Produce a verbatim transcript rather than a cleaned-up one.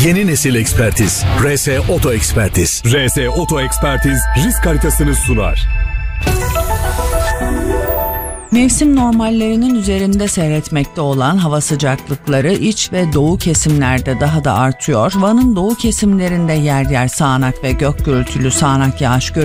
Yeni nesil ekspertiz. R S Oto Ekspertiz. R S Oto Ekspertiz risk haritasını sunar. Mevsim normallerinin üzerinde seyretmekte olan hava sıcaklıkları iç ve doğu kesimlerde daha da artıyor. Van'ın doğu kesimlerinde yer yer sağanak ve gök gürültülü sağanak yağış görülüyor.